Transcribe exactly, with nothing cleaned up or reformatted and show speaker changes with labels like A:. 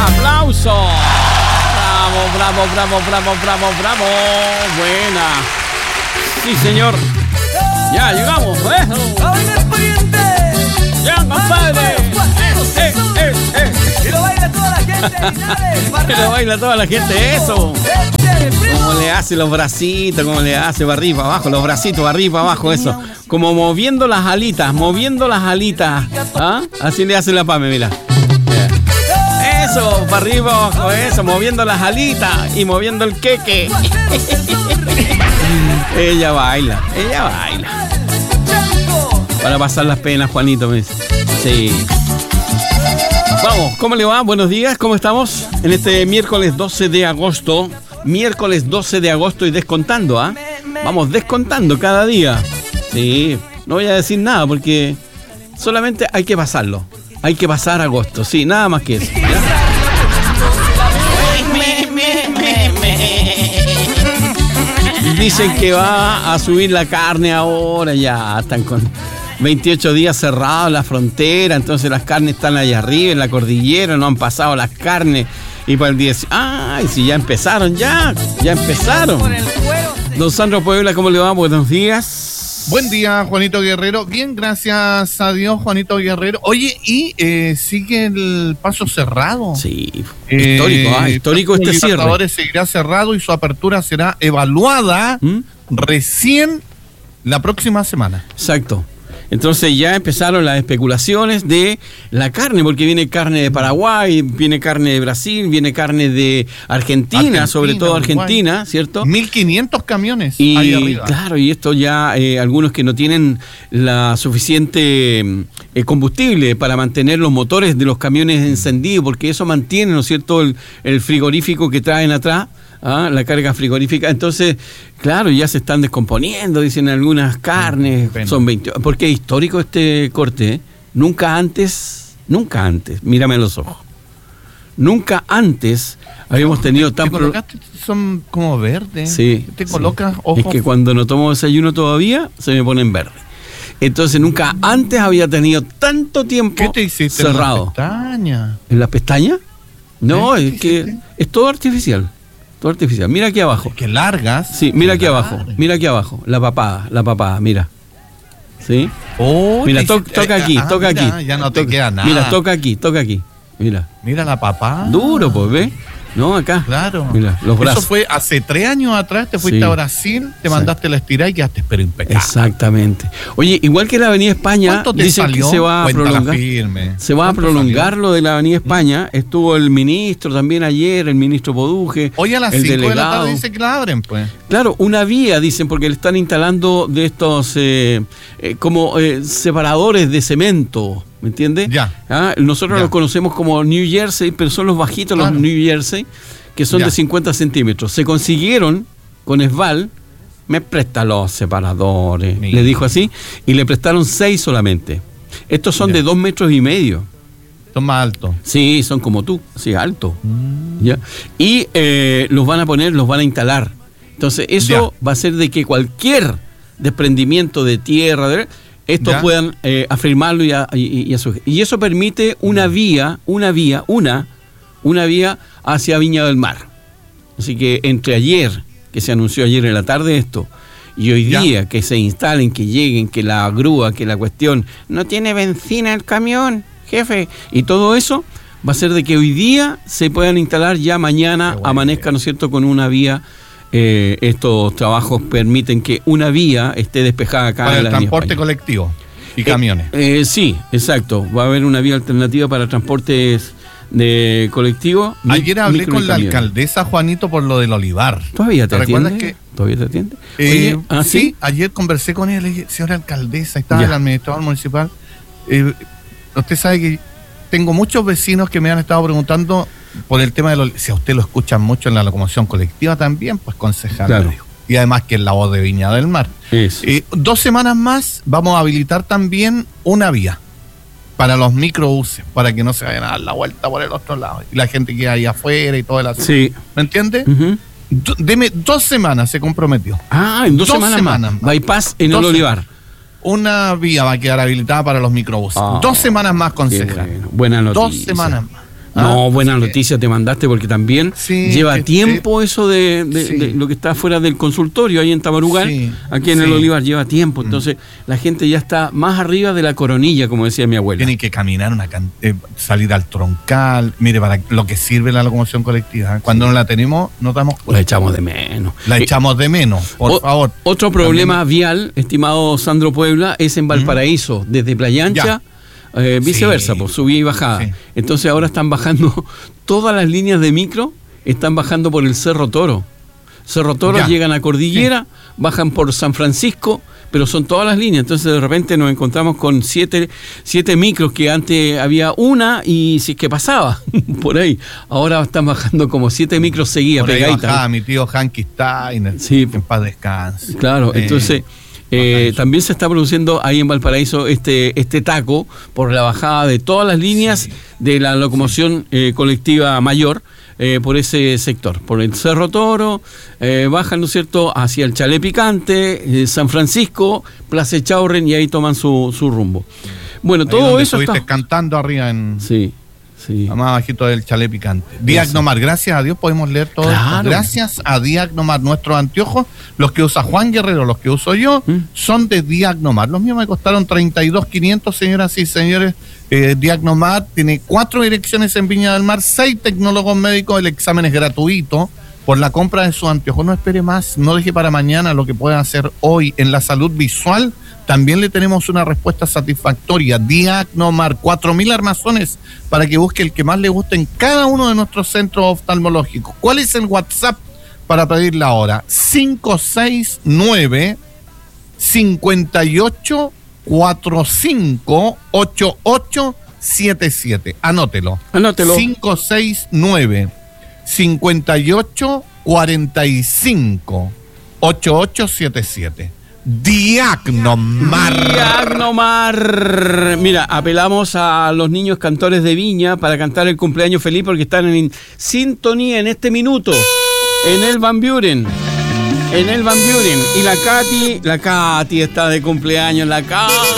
A: aplauso. Bravo, bravo, bravo, bravo, bravo, bravo. Buena. Sí, señor. Ya, llegamos. ¿Eh? Ya, compadre. Eh, eh, eh.
B: Y lo baila toda la gente.
A: Que lo baila toda la gente, eso. Como le hace los bracitos, como le hace para arriba, para abajo, los bracitos para arriba, para abajo, eso. Como moviendo las alitas, moviendo las alitas. ¿Ah? Así le hace la Pame, mira. Eso, para arriba, abajo, eso, moviendo las alitas y moviendo el queque. Ella baila, ella baila. Para pasar las penas, Juanito, me dice. Sí. Vamos, ¿cómo le va? Buenos días, ¿cómo estamos? En este miércoles doce de agosto. Miércoles doce de agosto y descontando, ¿ah? ¿eh? Vamos descontando cada día. Sí, no voy a decir nada porque solamente hay que pasarlo. Hay que pasar agosto, sí, nada más que eso. ¿Ya? Dicen que va a subir la carne ahora, ya están con veintiocho días cerrados la frontera, entonces las carnes están allá arriba en la cordillera, no han pasado las carnes. Y para el diez, ¡ay! Si ya empezaron, ya, ya empezaron. Don Sandro Puebla, ¿cómo le va? Buenos días.
C: Buen día, Juanito Guerrero. Bien, gracias a Dios, Juanito Guerrero. Oye, y eh, sigue el paso cerrado.
A: Sí, eh, histórico, ¿ah? Histórico este cierre. El
C: Libertadores seguirá cerrado y su apertura será evaluada ¿Mm? recién la próxima semana.
A: Exacto. Entonces ya empezaron las especulaciones de la carne, porque viene carne de Paraguay, viene carne de Brasil, viene carne de Argentina, Argentina sobre todo Argentina, Uruguay. ¿Cierto?
C: mil quinientos camiones
A: y,
C: ahí arriba.
A: Claro, y esto ya, eh, algunos que no tienen la suficiente eh, combustible para mantener los motores de los camiones encendidos, porque eso mantiene, ¿no es cierto?, el, el frigorífico que traen atrás. ¿Ah? La carga frigorífica, entonces, claro, ya se están descomponiendo, dicen algunas carnes, Pena. son veinte, porque es histórico este corte, ¿eh? Nunca antes, nunca antes, mírame en los ojos, nunca antes habíamos tenido tan...
C: Te colocaste, son como verdes,
A: sí,
C: te
A: sí.
C: colocas ojos...
A: Es que cuando no tomo desayuno todavía, se me ponen verde. Entonces nunca antes había tenido tanto tiempo
C: ¿Qué te hiciste
A: cerrado.
C: ¿En las pestañas?
A: ¿En las pestañas? No,
C: ¿Eh?
A: es que es todo artificial. Todo artificial. Mira aquí abajo.
C: Que largas.
A: Sí, mira aquí
C: largas.
A: abajo. Mira aquí abajo. La papada, la papada, mira. ¿Sí?
C: Oh,
A: mira, to toca aquí,
C: ah,
A: toca
C: mira,
A: aquí.
C: Ya no te
A: toca,
C: queda nada.
A: Mira, toca aquí, toca aquí. Mira.
C: Mira la papada.
A: Duro, pues, ¿ves? No, acá.
C: Claro.
A: Mira, los brazos.
C: Eso fue hace tres años atrás, te fuiste sí. a Brasil, te mandaste sí. la estirada y quedaste pero impecable.
A: Exactamente. Oye, igual que la Avenida España, dicen que se va a prolongar.
C: Firme.
A: Se va a prolongar salió? lo de la Avenida España. ¿Mm? Estuvo el ministro también ayer, el ministro Poduje.
C: Hoy a las
A: cinco
C: de la tarde dice que la abren, pues.
A: Claro, una vía, dicen, porque le están instalando de estos eh, eh, como eh, separadores de cemento. ¿Me entiendes?
C: Ya.
A: ¿Ah? Nosotros ya. los conocemos como New Jersey, pero son los bajitos, claro. los New Jersey, que son ya. de cincuenta centímetros. Se consiguieron con Esval, me presta los separadores, Mira. le dijo así, y le prestaron seis solamente. Estos son ya. de dos metros y medio.
C: Son más altos.
A: Sí, son como tú, así altos. Mm. ¿Ya? Y eh, los van a poner, los van a instalar. Entonces, eso ya. va a hacer de que cualquier desprendimiento de tierra, de, estos ¿Ya? puedan eh, afirmarlo y, a, y, y, a su, y eso permite una vía, una vía, una, una vía hacia Viña del Mar. Así que entre ayer, que se anunció ayer en la tarde esto, y hoy ¿Ya? día que se instalen, que lleguen, que la grúa, que la cuestión, no tiene benzina el camión, jefe, y todo eso va a ser de que hoy día se puedan instalar, ya mañana bueno, amanezca, ¿no es cierto?, con una vía. Eh, estos trabajos permiten que una vía esté despejada acá
C: para
A: en
C: el
A: la
C: transporte colectivo y camiones.
A: Eh, eh, sí, exacto. Va a haber una vía alternativa para transportes de colectivo.
C: Ayer hablé con la alcaldesa, Juanito, por lo del olivar.
A: ¿Todavía te,
C: ¿Te
A: atiende?
C: Que,
A: ¿Todavía te atiende?
C: Eh,
A: Oye, ¿ah,
C: sí,
A: sí,
C: ayer conversé con ella, le dije, señora alcaldesa, estaba el administrador municipal. Eh, usted sabe que tengo muchos vecinos que me han estado preguntando por el tema de los... Si a usted lo escuchan mucho en la locomoción colectiva también, pues concejal.
A: Claro.
C: Y además que es la voz de Viña del Mar. Eh, dos semanas más vamos a habilitar también una vía para los microbuses, para que no se vayan a dar la vuelta por el otro lado. Y la gente que hay afuera y todo el asunto.
A: Sí.
C: ¿Me entiende?
A: Uh-huh.
C: Do, deme dos semanas, se comprometió.
A: Ah, en dos, dos semanas, semanas más. Bypass en el Olivar.
C: Una vía va a quedar habilitada para los microbuses. Oh, dos semanas más, concejal.
A: Bueno. Buena noticia.
C: Dos semanas más.
A: No,
C: Ah,
A: buena
C: sí.
A: noticia te mandaste porque también
C: Sí,
A: lleva
C: que-
A: tiempo eso de, de-
C: Sí.
A: de lo que está fuera del consultorio ahí en Tamarugal,
C: Sí,
A: aquí en
C: sí.
A: el Olivar lleva tiempo, entonces la gente ya está más arriba de la coronilla, como decía mi abuela.
C: Tienen que caminar una can- eh, salir al troncal, mire, para lo que sirve la locomoción colectiva. ¿eh? Cuando no la tenemos, no damos
A: La
C: cuenta.
A: echamos de menos.
C: La
A: Eh,
C: echamos de menos, por
A: o-
C: favor.
A: Otro problema vial, estimado Sandro Puebla, es en Valparaíso, desde Playa Ancha,
C: Ya.
A: eh, viceversa,
C: Sí.
A: pues subida y bajada.
C: Sí.
A: Entonces ahora están bajando, todas las líneas de micro están bajando por el Cerro Toro. Cerro Toro
C: Ya.
A: llegan a Cordillera, bajan por San Francisco, pero son todas las líneas. Entonces de repente nos encontramos con siete, siete micros que antes había una y si es que pasaba por ahí. Ahora están bajando como siete micros seguidas,
C: Por ahí
A: pegaditas.
C: bajaba mi tío Hanky Steiner,
A: Sí.
C: que en paz descanse.
A: Claro,
C: Eh,
A: entonces eh, también se está produciendo ahí en Valparaíso este, este taco por la bajada de todas las líneas
C: Sí.
A: de la locomoción eh, colectiva mayor eh, por ese sector, por el Cerro Toro, eh, bajan, ¿no es cierto?, hacia el Chalé Picante, eh, San Francisco, Plaza Echaurren y ahí toman su, su rumbo. Bueno,
C: ahí
A: todo
C: donde
A: eso
C: estuviste
A: está...
C: cantando arriba en
A: Sí, sí.
C: más abajito del Chalé Picante. Diagnomar, gracias a Dios podemos leer todo
A: Claro.
C: esto. Gracias a Diagnomar, nuestros anteojos, los que usa Juan Guerrero, los que uso yo,
A: ¿Mm?
C: son de Diagnomar. Los míos me costaron treinta y dos mil quinientos, señoras y señores. Eh, Diagnomar tiene cuatro direcciones en Viña del Mar, seis tecnólogos médicos, el examen es gratuito por la compra de sus anteojos. No espere más, no deje para mañana lo que puede hacer hoy en la salud visual. También le tenemos una respuesta satisfactoria. Diagnomar, cuatro mil armazones para que busque el que más le guste en cada uno de nuestros centros oftalmológicos. ¿Cuál es el WhatsApp para pedir la hora? cinco seis nueve, cinco ocho cuatro cinco, ocho ocho siete siete. Anótelo.
A: Anótelo.
C: cinco seis nueve, cinco ocho cuatro cinco, ocho ocho siete siete. Diagnomar.
A: Diagnomar. Mira, apelamos a los niños cantores de Viña para cantar el cumpleaños feliz porque están en sintonía en este minuto en el Van Buren. En el Van Buren. Y la Katy, la Katy está de cumpleaños, la Katy.